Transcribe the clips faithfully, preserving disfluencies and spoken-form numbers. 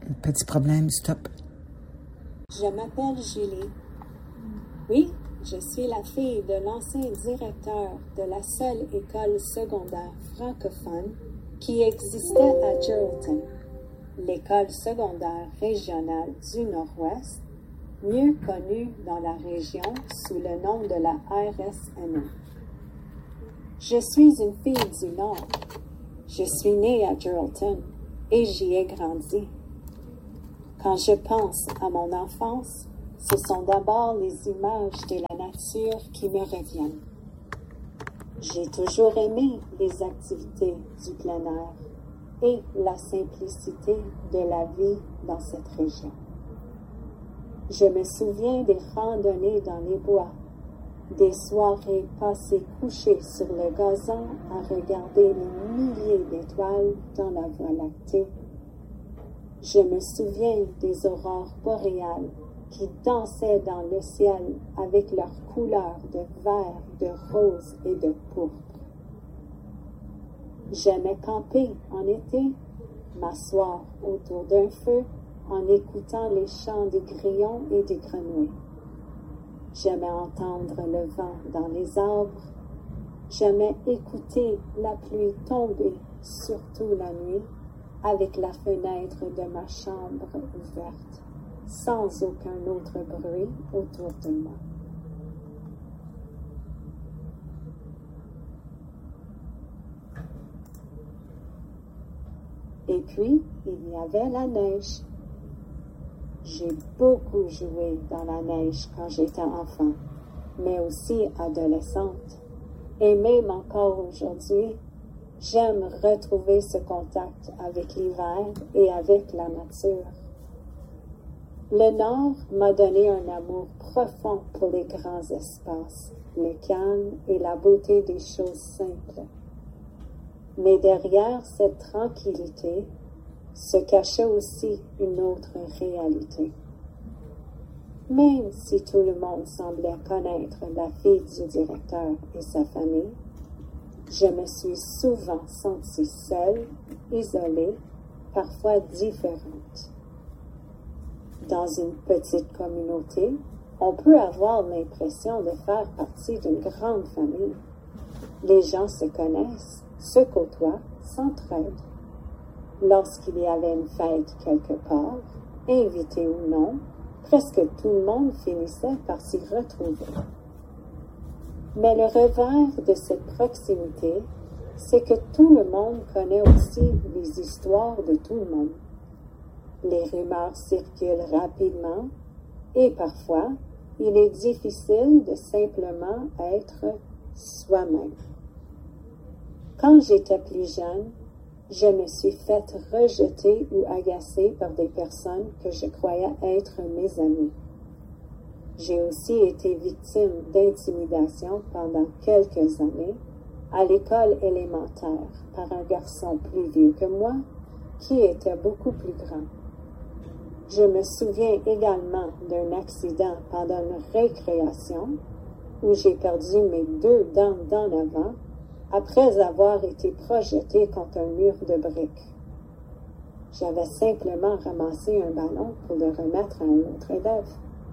Petit problème, stop. Je m'appelle Julie. Oui, je suis la fille de l'ancien directeur de la seule école secondaire francophone qui existait à Geraldton, l'école secondaire régionale du Nord-Ouest, mieux connue dans la région sous le nom de la R S N O. Je suis une fille du Nord. Je suis née à Geraldton et j'y ai grandi. Quand je pense à mon enfance, ce sont d'abord les images de la nature qui me reviennent. J'ai toujours aimé les activités du plein air et la simplicité de la vie dans cette région. Je me souviens des randonnées dans les bois, des soirées passées couchées sur le gazon à regarder les milliers d'étoiles dans la Voie lactée. Je me souviens des aurores boréales qui dansaient dans le ciel avec leurs couleurs de vert, de rose et de pourpre. J'aimais camper en été, m'asseoir autour d'un feu en écoutant les chants des grillons et des grenouilles. J'aimais entendre le vent dans les arbres. J'aimais écouter la pluie tomber, surtout la nuit, avec la fenêtre de ma chambre ouverte, sans aucun autre bruit autour de moi. Et puis, il y avait la neige. J'ai beaucoup joué dans la neige quand j'étais enfant, mais aussi adolescente. Et même encore aujourd'hui, j'aime retrouver ce contact avec l'hiver et avec la nature. Le Nord m'a donné un amour profond pour les grands espaces, le calme et la beauté des choses simples. Mais derrière cette tranquillité se cachait aussi une autre réalité. Même si tout le monde semblait connaître la fille du directeur et sa famille, je me suis souvent sentie seule, isolée, parfois différente. Dans une petite communauté, on peut avoir l'impression de faire partie d'une grande famille. Les gens se connaissent, se côtoient, s'entraident. Lorsqu'il y avait une fête quelque part, invité ou non, presque tout le monde finissait par s'y retrouver. Mais le revers de cette proximité, c'est que tout le monde connaît aussi les histoires de tout le monde. Les rumeurs circulent rapidement et parfois, il est difficile de simplement être soi-même. Quand j'étais plus jeune, je me suis faite rejeter ou agacer par des personnes que je croyais être mes amis. J'ai aussi été victime d'intimidation pendant quelques années à l'école élémentaire par un garçon plus vieux que moi qui était beaucoup plus grand. Je me souviens également d'un accident pendant une récréation où j'ai perdu mes deux dents d'en avant après avoir été projetée contre un mur de briques. J'avais simplement ramassé un ballon pour le remettre à un autre élève.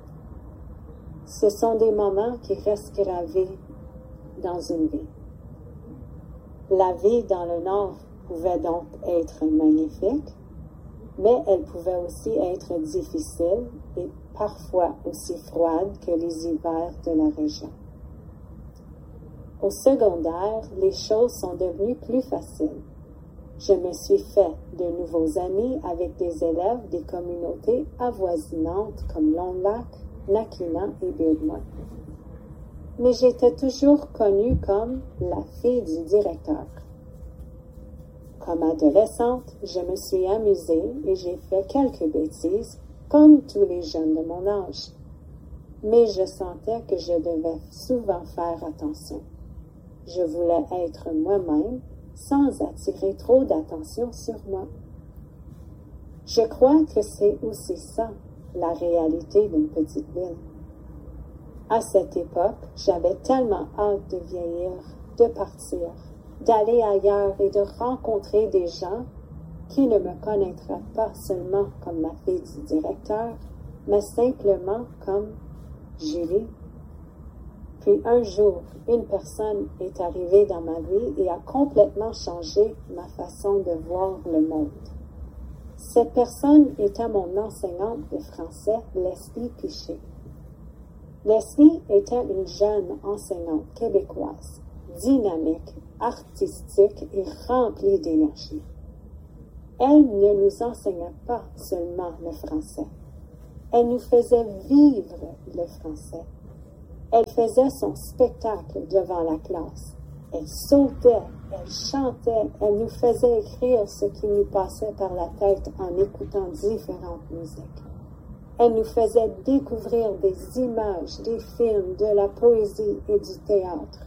Ce sont des moments qui restent gravés dans une vie. La vie dans le Nord pouvait donc être magnifique, mais elle pouvait aussi être difficile et parfois aussi froide que les hivers de la région. Au secondaire, les choses sont devenues plus faciles. Je me suis fait de nouveaux amis avec des élèves des communautés avoisinantes comme Lone Lac, Nakina et Beardmore. Mais j'étais toujours connue comme la fille du directeur. Comme adolescente, je me suis amusée et j'ai fait quelques bêtises, comme tous les jeunes de mon âge. Mais je sentais que je devais souvent faire attention. Je voulais être moi-même sans attirer trop d'attention sur moi. Je crois que c'est aussi ça, la réalité d'une petite ville. À cette époque, j'avais tellement hâte de vieillir, de partir, d'aller ailleurs et de rencontrer des gens qui ne me connaîtra pas seulement comme la fille du directeur, mais simplement comme Julie. Puis un jour, une personne est arrivée dans ma vie et a complètement changé ma façon de voir le monde. Cette personne était mon enseignante de français, Leslie Piché. Leslie était une jeune enseignante québécoise, dynamique, artistique et remplie d'énergie. Elle ne nous enseignait pas seulement le français. Elle nous faisait vivre le français. Elle faisait son spectacle devant la classe. Elle sautait, elle chantait, elle nous faisait écrire ce qui nous passait par la tête en écoutant différentes musiques. Elle nous faisait découvrir des images, des films, de la poésie et du théâtre.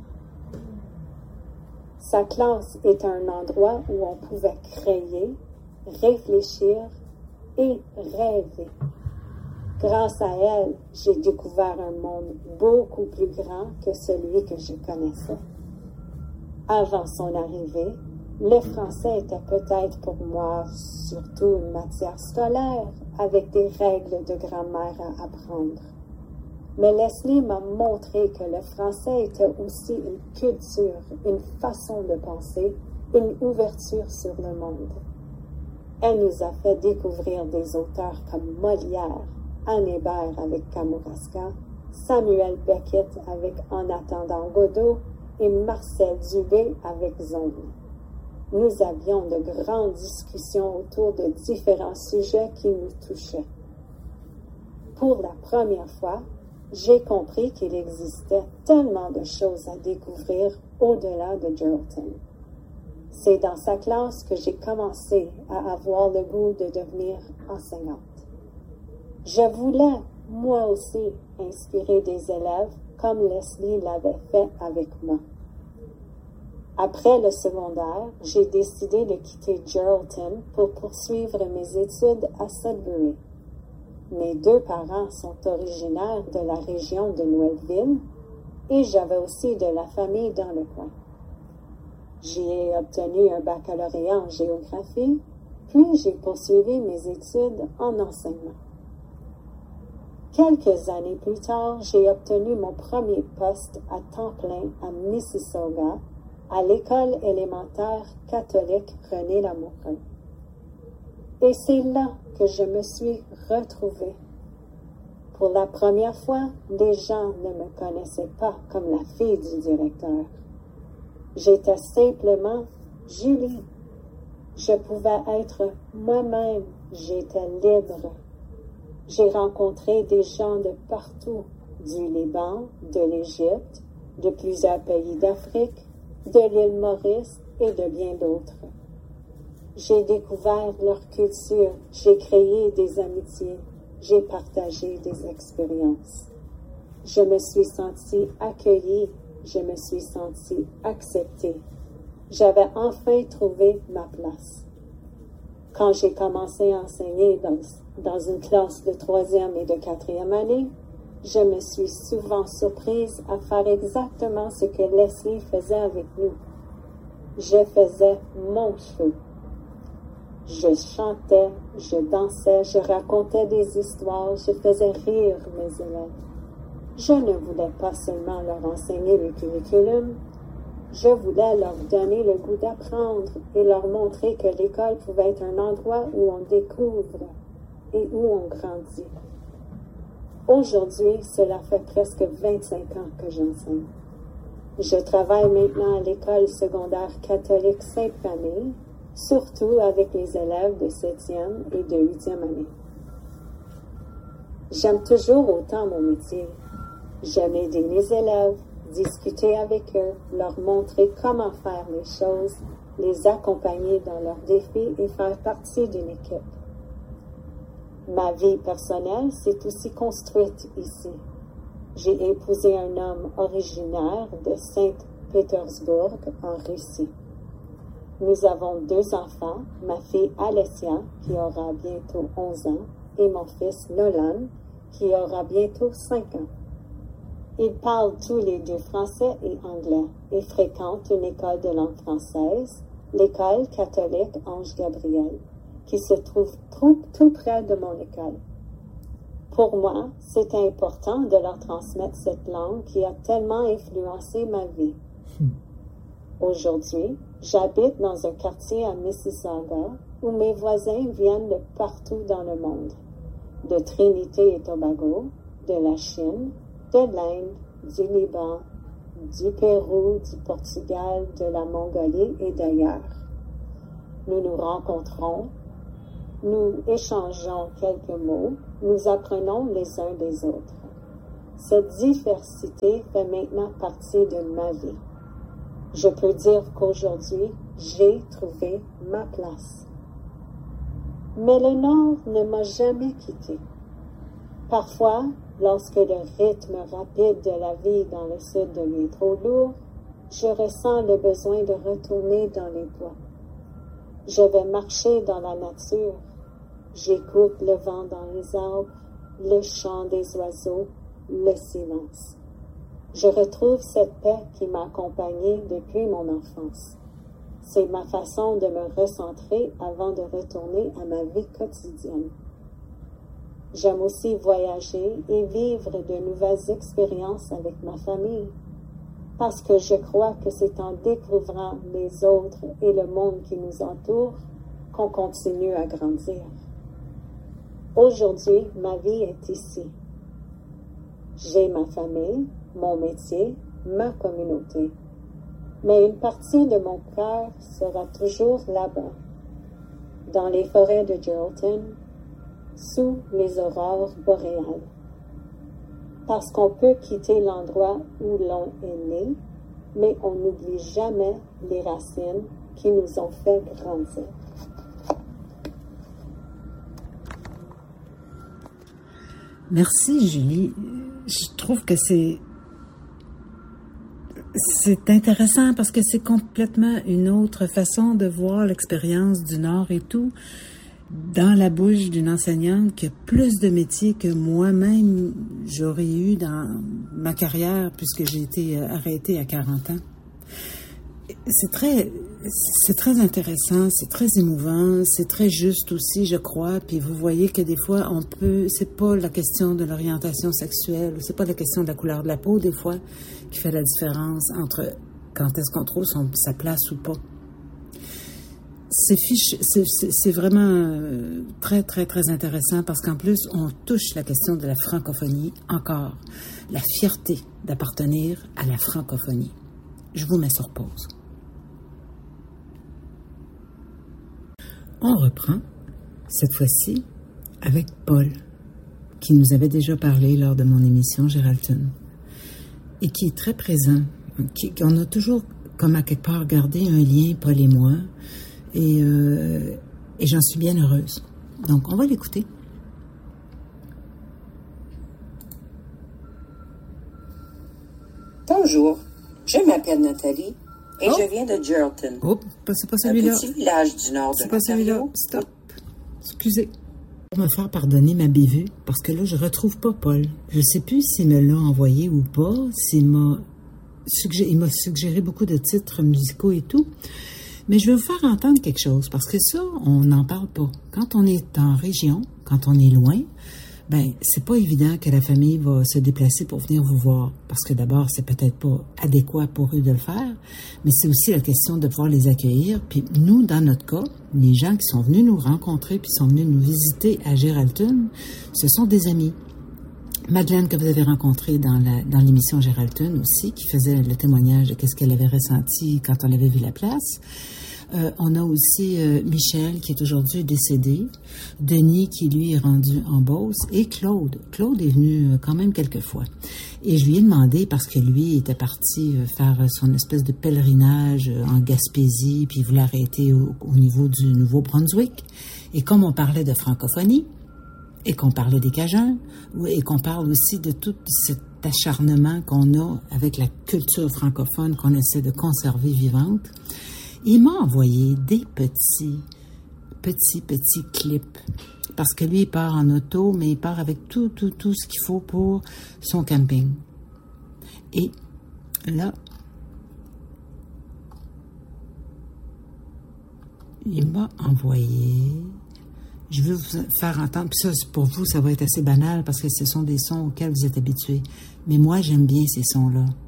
Sa classe était un endroit où on pouvait créer, réfléchir et rêver. Grâce à elle, j'ai découvert un monde beaucoup plus grand que celui que je connaissais. Avant son arrivée, le français était peut-être pour moi surtout une matière scolaire avec des règles de grammaire à apprendre. Mais Leslie m'a montré que le français était aussi une culture, une façon de penser, une ouverture sur le monde. Elle nous a fait découvrir des auteurs comme Molière, Anne Hébert avec Kamouraska, Samuel Beckett avec En attendant Godot et Marcel Dubé avec Zombie. Nous avions de grandes discussions autour de différents sujets qui nous touchaient. Pour la première fois, j'ai compris qu'il existait tellement de choses à découvrir au-delà de Geraldton. C'est dans sa classe que j'ai commencé à avoir le goût de devenir enseignante. Je voulais, moi aussi, inspirer des élèves comme Leslie l'avait fait avec moi. Après le secondaire, j'ai décidé de quitter Geraldton pour poursuivre mes études à Sudbury. Mes deux parents sont originaires de la région de Nouvelle-Ville et j'avais aussi de la famille dans le coin. J'ai obtenu un baccalauréat en géographie, puis j'ai poursuivi mes études en enseignement. Quelques années plus tard, j'ai obtenu mon premier poste à temps plein à Mississauga, à l'école élémentaire catholique René Lamoureux. Et c'est là que je me suis retrouvée. Pour la première fois, les gens ne me connaissaient pas comme la fille du directeur. J'étais simplement Julie. Je pouvais être moi-même. J'étais libre. J'ai rencontré des gens de partout, du Liban, de l'Égypte, de plusieurs pays d'Afrique, de l'île Maurice et de bien d'autres. J'ai découvert leur culture, j'ai créé des amitiés, j'ai partagé des expériences. Je me suis sentie accueillie, je me suis sentie acceptée. J'avais enfin trouvé ma place. Quand j'ai commencé à enseigner dans, dans une classe de troisième et de quatrième année, je me suis souvent surprise à faire exactement ce que Leslie faisait avec nous. Je faisais mon show. Je chantais, je dansais, je racontais des histoires, je faisais rire mes élèves. Je ne voulais pas seulement leur enseigner le curriculum, je voulais leur donner le goût d'apprendre et leur montrer que l'école pouvait être un endroit où on découvre et où on grandit. Aujourd'hui, cela fait presque vingt-cinq ans que j'enseigne. Je travaille maintenant à l'école secondaire catholique Sainte-Famille, surtout avec les élèves de septième et de huitième année. J'aime toujours autant mon métier. J'aime aider mes élèves, discuter avec eux, leur montrer comment faire les choses, les accompagner dans leurs défis et faire partie d'une équipe. Ma vie personnelle s'est aussi construite ici. J'ai épousé un homme originaire de Saint-Pétersbourg, en Russie. Nous avons deux enfants, ma fille Alessia, qui aura bientôt onze ans, et mon fils Nolan, qui aura bientôt cinq ans. Ils parlent tous les deux français et anglais et fréquentent une école de langue française l'école catholique Ange Gabriel, qui se trouve tout, tout près de mon école. Pour moi, c'était important de leur transmettre cette langue qui a tellement influencé ma vie. Hmm. Aujourd'hui, j'habite dans un quartier à Mississauga où mes voisins viennent de partout dans le monde, de Trinité et Tobago, de la Chine, de l'Inde, du Liban, du Pérou, du Portugal, de la Mongolie et d'ailleurs. Nous nous rencontrons, nous échangeons quelques mots, nous apprenons les uns des autres. Cette diversité fait maintenant partie de ma vie. Je peux dire qu'aujourd'hui, j'ai trouvé ma place. Mais le Nord ne m'a jamais quitté. Parfois, lorsque le rythme rapide de la vie dans le Sud devient trop lourd, je ressens le besoin de retourner dans les bois. Je vais marcher dans la nature. J'écoute le vent dans les arbres, le chant des oiseaux, le silence. Je retrouve cette paix qui m'a accompagnée depuis mon enfance. C'est ma façon de me recentrer avant de retourner à ma vie quotidienne. J'aime aussi voyager et vivre de nouvelles expériences avec ma famille, parce que je crois que c'est en découvrant les autres et le monde qui nous entoure qu'on continue à grandir. Aujourd'hui, ma vie est ici. J'ai ma famille, mon métier, ma communauté. Mais une partie de mon cœur sera toujours là-bas, dans les forêts de Geraldton, sous les aurores boréales. Parce qu'on peut quitter l'endroit où l'on est né, mais on n'oublie jamais les racines qui nous ont fait grandir. Merci, Julie. Je trouve que c'est c'est intéressant parce que c'est complètement une autre façon de voir l'expérience du Nord et tout dans la bouche d'une enseignante qui a plus de métiers que moi-même j'aurais eu dans ma carrière puisque j'ai été arrêtée à quarante ans. C'est très, c'est très intéressant, c'est très émouvant, c'est très juste aussi, je crois. Puis vous voyez que des fois, on peut, c'est pas la question de l'orientation sexuelle, ou c'est pas la question de la couleur de la peau, des fois, qui fait la différence entre quand est-ce qu'on trouve son, sa place ou pas. C'est, fiche, c'est, c'est, c'est vraiment très, très, très intéressant parce qu'en plus, on touche la question de la francophonie encore. La fierté d'appartenir à la francophonie. Je vous mets sur pause. On reprend, cette fois-ci, avec Paul, qui nous avait déjà parlé lors de mon émission Geraldton, et qui est très présent, qui, on a toujours, comme à quelque part, gardé un lien, Paul et moi, et, euh, et j'en suis bien heureuse. Donc, on va l'écouter. Bonjour, je m'appelle Nathalie et oh. je viens de Geraldton. Oh, c'est pas celui-là. Un petit village du nord de C'est pas celui-là. l'Ontario. Stop. Excusez. Pour me faire pardonner ma bévue, parce que là, je retrouve pas Paul. Je sais plus s'il me l'a envoyé ou pas, s'il m'a suggéré, il m'a suggéré beaucoup de titres musicaux et tout. Mais je vais vous faire entendre quelque chose, parce que ça, on n'en parle pas. Quand on est en région, quand on est loin, ben c'est pas évident que la famille va se déplacer pour venir vous voir, parce que d'abord, c'est peut-être pas adéquat pour eux de le faire, mais c'est aussi la question de pouvoir les accueillir. Puis nous, dans notre cas, les gens qui sont venus nous rencontrer puis sont venus nous visiter à Geraldton, ce sont des amis. Madeleine, que vous avez rencontrée dans, la, dans l'émission Geraldton aussi, qui faisait le témoignage de qu'est-ce qu'elle avait ressenti quand on avait vu la place. Euh, on a aussi euh, Michel, qui est aujourd'hui décédé, Denis, qui lui est rendu en Beauce, et Claude. Claude est venu euh, quand même quelques fois. Et je lui ai demandé, parce que lui était parti euh, faire son espèce de pèlerinage euh, en Gaspésie, puis il voulait arrêter au, au niveau du Nouveau-Brunswick. Et comme on parlait de francophonie, et qu'on parlait des Cajuns, et qu'on parle aussi de tout cet acharnement qu'on a avec la culture francophone qu'on essaie de conserver vivante, il m'a envoyé des petits, petits, petits clips. Parce que lui, il part en auto, mais il part avec tout, tout, tout ce qu'il faut pour son camping. Et là, il m'a envoyé... Je veux vous faire entendre, puis ça, pour vous, ça va être assez banal parce que ce sont des sons auxquels vous êtes habitués. Mais moi, j'aime bien ces sons-là.